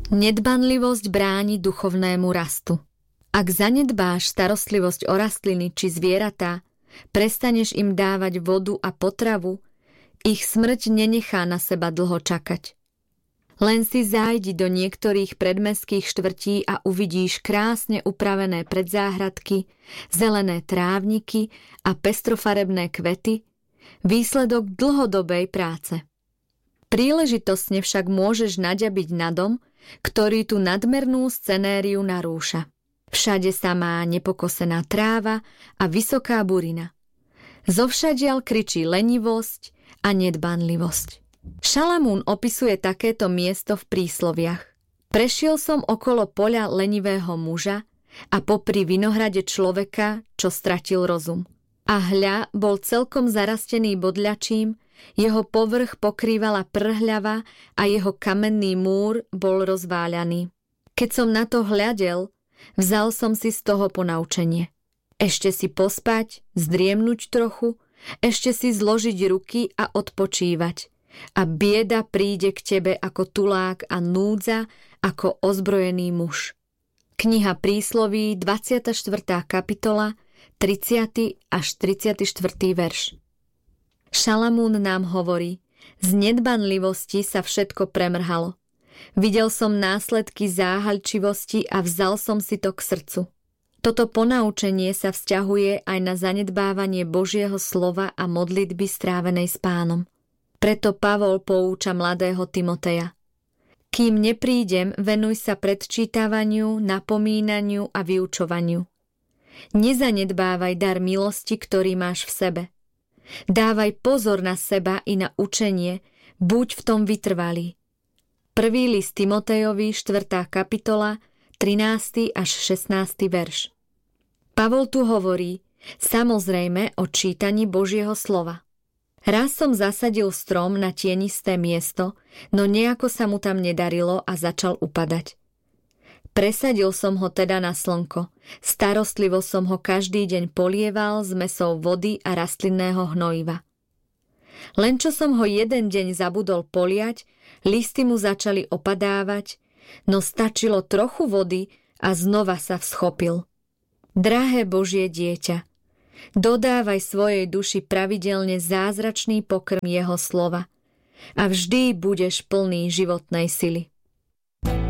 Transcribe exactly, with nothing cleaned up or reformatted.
Nedbanlivosť bráni duchovnému rastu. Ak zanedbáš starostlivosť o rastliny či zvieratá, prestaneš im dávať vodu a potravu, ich smrť nenechá na seba dlho čakať. Len si zájdi do niektorých predmestských štvrtí a uvidíš krásne upravené predzáhradky, zelené trávniky a pestrofarebné kvety, výsledok dlhodobej práce. Príležitostne však môžeš naďabiť na dom, ktorý tú nadmernú scenériu narúša. Všade samá nepokosená tráva a vysoká burina. Zovšadiaľ kričí lenivosť a nedbanlivosť. Šalamún opisuje takéto miesto v prísloviach. Prešiel som okolo poľa lenivého muža a popri vinohrade človeka, čo stratil rozum. A hľa, bol celkom zarastený bodľačím, jeho povrch pokrývala prhľava a jeho kamenný múr bol rozváľaný. Keď som na to hľadel, vzal som si z toho ponaučenie. Ešte si pospať, zdriemnuť trochu, ešte si zložiť ruky a odpočívať. A bieda príde k tebe ako tulák a núdza ako ozbrojený muž. Kniha Prísloví, dvadsiata štvrtá kapitola, tridsiaty až tridsiaty štvrtý verš. Šalamún nám hovorí, z nedbanlivosti sa všetko premrhalo. Videl som následky záhaľčivosti a vzal som si to k srdcu. Toto ponaučenie sa vzťahuje aj na zanedbávanie Božieho slova a modlitby strávenej s Pánom. Preto Pavol pouča mladého Timoteja. Kým neprídem, venuj sa predčítavaniu, napomínaniu a vyučovaniu. Nezanedbávaj dar milosti, ktorý máš v sebe. Dávaj pozor na seba i na učenie, buď v tom vytrvalý. Prvý list Timotejovi, štvrtá kapitola, trinásty až šestnásty verš. Pavol tu hovorí, samozrejme o čítaní Božieho slova. Raz som zasadil strom na tienisté miesto, no nejako sa mu tam nedarilo a začal upadať. Presadil som ho teda na slnko. Starostlivo som ho každý deň polieval zmesou vody a rastlinného hnojiva. Len čo som ho jeden deň zabudol poliať, listy mu začali opadávať, no stačilo trochu vody a znova sa vschopil. Drahé Božie dieťa, dodávaj svojej duši pravidelne zázračný pokrm jeho slova a vždy budeš plný životnej sily.